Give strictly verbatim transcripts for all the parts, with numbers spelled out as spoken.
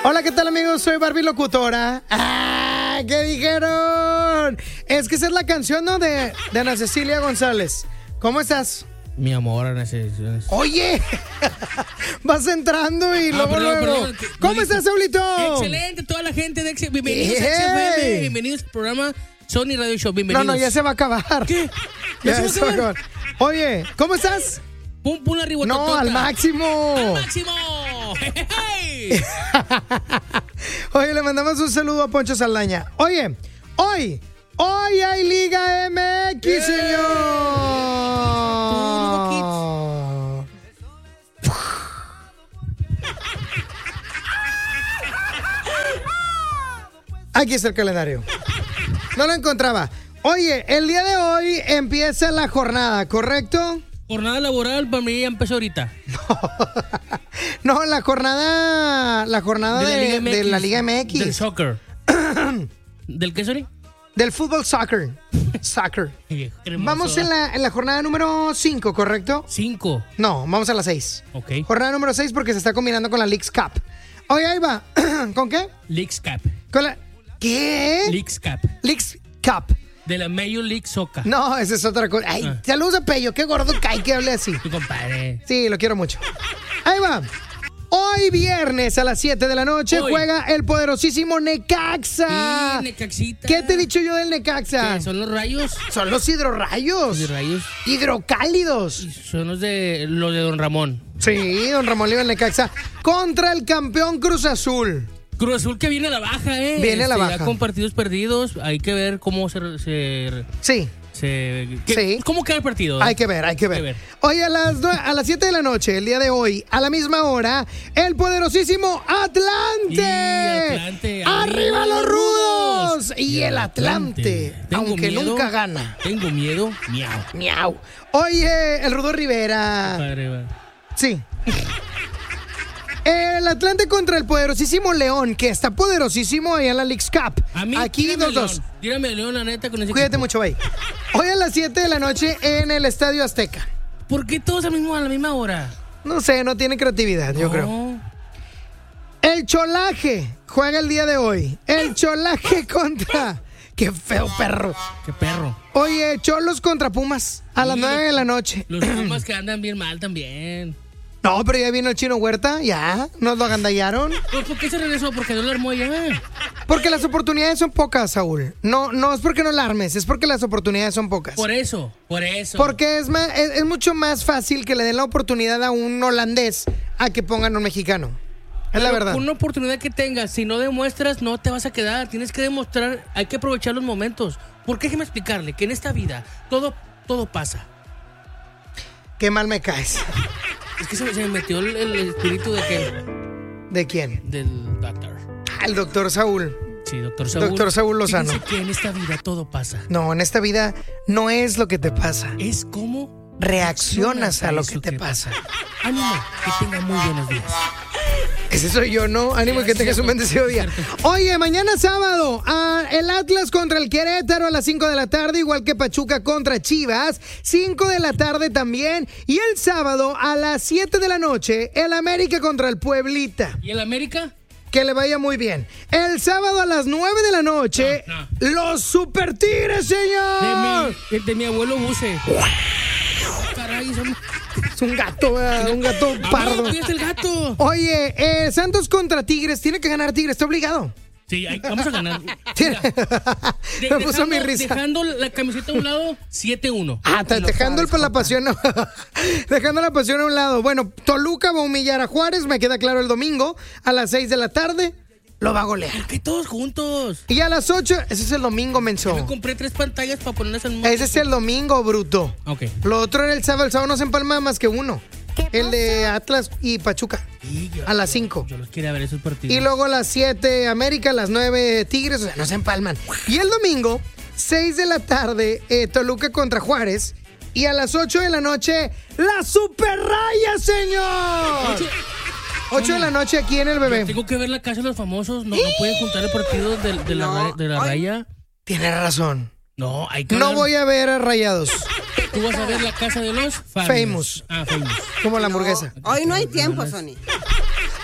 Hola, ¿qué tal, amigos? Soy Barbie Locutora. ¡Ah! ¿Qué dijeron? Es que esa es la canción, ¿no? De, de Ana Cecilia González. ¿Cómo estás? Mi amor, Ana Cecilia. Oye, vas entrando y Ah, luego, perdón, luego. perdón, que- ¿Cómo no estás, dije- Saulito? Excelente, toda la gente de X. Bienvenidos ¡Ey! a X F M. Bienvenidos al programa Sony Radio Show. No, Bienvenidos. no, ya se va a acabar. ¿Qué? Ya, ¿Ya se va a acabar. Oye, ¿cómo estás? Pum, pum, la ribototota. No, al máximo. ¡Al máximo! ¡Hey! Oye, le mandamos un saludo a Poncho Saldaña. Oye, hoy, hoy hay Liga M X, señor. Aquí está el calendario. No lo encontraba. Oye, el día de hoy empieza la jornada, ¿correcto? Jornada laboral para mí ya empezó ahorita. No, la jornada, la jornada de, la Liga M X, de la Liga M X. Del soccer. ¿Del qué, Sony? Del fútbol soccer. Soccer. Vamos en la, en la jornada número cinco, ¿correcto? Cinco. No, vamos a la seis. Ok. Jornada número seis porque se está combinando con la Leagues Cup. Oye, ahí va. ¿Con qué? Leagues Cup. Con la... ¿Qué? Leagues Cup. Leagues Cup. De la Major League Soccer. No, esa es otra cosa. Ay, Ah. saludos a Pello. Qué gordo cae que hable así. Tu compadre. Sí, lo quiero mucho. Ahí va. Hoy viernes a las siete de la noche Hoy. juega el poderosísimo Necaxa. Sí, Necaxita. ¿Qué te he dicho yo del Necaxa? ¿Qué, ¿Son los rayos? Son los hidrorrayos. Los rayos. Hidrocálidos. Son los de los de Don Ramón. Sí, don Ramón Liva el Necaxa. Contra el campeón Cruz Azul. Cruz Azul que viene a la baja, ¿eh? Viene a la Este, baja. Ya con partidos perdidos. Hay que ver cómo se... se, Sí. se ¿qué- Sí. ¿Cómo queda el partido? Hay que ver, hay que ver. Hay que ver. Hoy a las, nue- a las siete de la noche, el día de hoy, a la misma hora, el poderosísimo Atlante. Y Atlante, ¡Arriba arriba los los rudos! rudos! Y el Atlante, Tengo aunque miedo. nunca gana. Tengo miedo. Miau. Miau. Oye, el Rudo Rivera. Padre, va. Sí. El Atlante contra el poderosísimo León, que está poderosísimo allá en la Leagues Cup. A mí, Aquí tírame dos dos. León. Tírame León, la neta, con ese Cuídate equipo. mucho, bye. Hoy a las siete de la noche en el Estadio Azteca. ¿Por qué todos al mismo, a la misma hora? No sé, no tiene creatividad, yo No. creo. El Cholaje juega el día de hoy. El Cholaje contra... ¡Qué feo perro! Qué perro. Oye, Cholos contra Pumas a las Sí, nueve los- de la noche. Los Pumas que andan bien mal también. No, pero ya vino el Chino Huerta, ya. Nos lo agandallaron. Pues, ¿por qué se regresó? Porque no lo armó ya. Porque las oportunidades son pocas, Saúl. No, no es porque no la armes, es porque las oportunidades son pocas. Por eso, por eso. Porque es, más, es, es mucho más fácil que le den la oportunidad a un holandés a que pongan un mexicano. Es la Pero verdad. con una oportunidad que tengas, si no demuestras, no te vas a quedar. Tienes que demostrar, hay que aprovechar los momentos. Porque déjeme explicarle que en esta vida todo, todo pasa. Qué mal me caes. Es que se, se me metió el, el espíritu de que, ¿De quién? del doctor. Ah, el doctor Saúl. Sí, doctor Saúl. Doctor Saúl Lozano. Fíjense que en esta vida todo pasa. No, en esta vida no es lo que te pasa. Es como Reaccionas a lo que eso te pasa. Ánimo, que tenga muy buenos días. Ese soy yo, ¿no? Ánimo y que tengas un bendecido día. Oye, mañana sábado, ah, el Atlas contra el Querétaro a las cinco de la tarde, igual que Pachuca contra Chivas, cinco de la tarde también. Y el sábado a las siete de la noche, el América contra el Pueblita. ¿Y el América? Que le vaya muy bien. El sábado a las nueve de la noche, No, los Super Tigres, De señor. mi, de mi abuelo Buse. Caray, son... Es un gato, ¿verdad? Un gato pardo. Ah, es el gato. Oye, eh, Santos contra Tigres. Tiene que ganar Tigres, está obligado. Sí, ahí, vamos a ganar. Tiene- Mira, de- Me puso mi dejando- risa. Dejando la camiseta a un lado, siete uno. Ah, está dejando el, la pasión, dejando la pasión a un lado. Bueno, Toluca va a humillar a Juárez, me queda claro el domingo, a las seis de la tarde, lo va a golear. ¿Por qué todos juntos? Y a las ocho, ese es el domingo, Me menso. compré tres pantallas para ponerlas al mismo Ese es el domingo, bruto. Ok. Lo otro era el sábado, el sábado no se empalma más que uno. El de Atlas y Pachuca, Sí, yo- a las cinco. Yo los quería ver esos partidos. Y luego a las siete América, a las nueve Tigres, o sea, no se empalman. Y el domingo, seis de la tarde, eh, Toluca contra Juárez. Y a las ocho de la noche, la Super Raya, señor. Ocho- ocho de la noche aquí en el bebé. Tengo que ver la casa de los famosos. No, no pueden juntar el partido de, de la, ra- de la raya. Tienes razón. No, hay que No hablar- voy a ver a Rayados. Tú vas a ver la casa de los Famous. Ah, famous. Como la hamburguesa. Hoy no hay tiempo, Sony.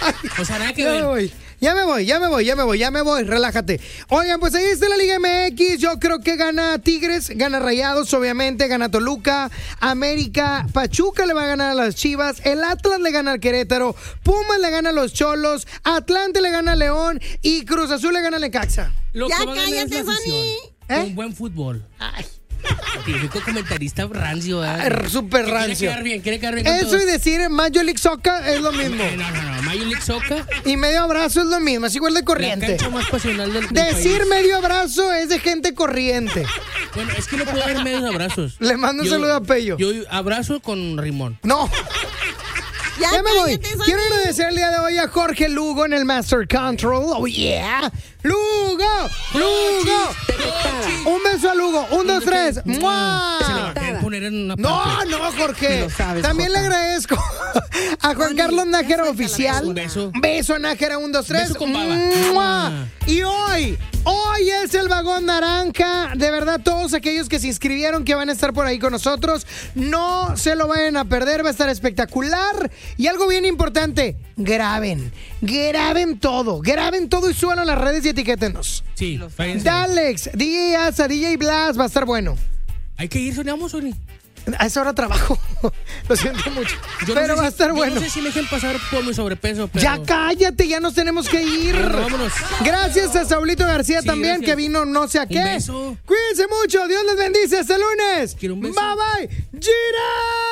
O sea, nada que ya ver. me voy. Ya me voy, ya me voy, ya me voy, ya me voy, relájate. Oigan, pues ahí está la Liga M X. Yo creo que gana Tigres, gana Rayados, obviamente, gana Toluca, América, Pachuca le va a ganar a las Chivas, el Atlas le gana al Querétaro, Pumas le gana a los Cholos, Atlante le gana a León y Cruz Azul le gana al Necaxa. Lo Ya que va a ganar es la cállate, afición. ¿Eh? Un buen fútbol. Ay, Típico comentarista rancio, ¿eh? r- súper Quiere rancio. quedar bien, quiere quedar bien con Eso todos. y decir Major League Soccer es lo mismo. No, no, no. Major League Soccer, Y medio abrazo es lo mismo, es igual de la corriente. cancha más pasional del, del Decir país. medio abrazo es de gente corriente. Bueno, es que no puedo haber medios abrazos. Le mando un Yo- saludo a Pello. Yo abrazo con rimón. No. Ya, Ya me voy. cállate, Sony. Quiero agradecer el día de hoy a Jorge Lugo en el Master Control. Oh, yeah. Lugo, Lugo. Un beso a Lugo. Un, dos, tres. Se le ¡Mua! va a querer poner en una No, parte. no, Jorge. Lo sabes, También Jota. le agradezco a Juan Tony, Carlos ya Nájera suéltala, Oficial. Un beso. Beso, Nájera. Un, dos, tres. Beso con baba. ¡Mua! Y hoy, hoy es el vagón naranja. De verdad, todos aquellos que se inscribieron, que van a estar por ahí con nosotros, no se lo vayan a perder. Va a estar espectacular. Y algo bien importante, graben. Graben todo. Graben todo y súbanlo a las redes y etiquétenos. Sí, váyanse. Dalex, D J Asa, D J Blas, va a estar bueno. Hay que ir, soñamos, Sony. A esa hora trabajo. Lo siento mucho. Yo no pero sé va a si- estar yo bueno. No sé si me dejen pasar por mi sobrepeso, pero... Ya cállate, ya nos tenemos que ir. Bueno, vámonos. Gracias a Saulito García Sí, también, gracias. que vino no sé a qué. beso. Cuídense mucho, Dios les bendice, hasta el lunes. Quiero un beso. Bye bye. Gira.